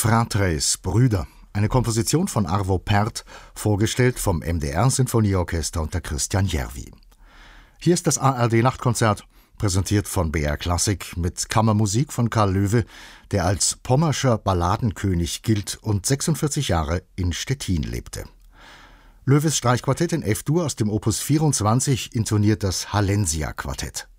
Fratres, Brüder, eine Komposition von Arvo Pärt, vorgestellt vom MDR-Sinfonieorchester unter Christian Järvi. Hier ist das ARD-Nachtkonzert, präsentiert von BR Klassik mit Kammermusik von Karl Löwe, der als pommerscher Balladenkönig gilt und 46 Jahre in Stettin lebte. Löwes Streichquartett in F-Dur aus dem Opus 24 intoniert das Hallensia-Quartett.